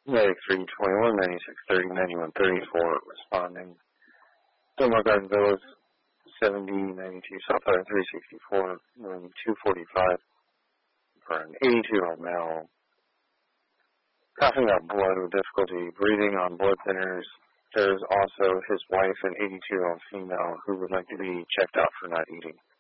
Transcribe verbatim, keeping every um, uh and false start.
ninety-three twenty-one, ninety-six thirty, ninety-one thirty-four responding. Delmar Garden Villas, seventy ninety-two Southside three sixty-four, room two forty-five, for an eighty-two-year-old male. Coughing up blood with difficulty breathing on blood thinners. There's also his wife, an eighty-two-year-old female, who would like to be checked out for not eating.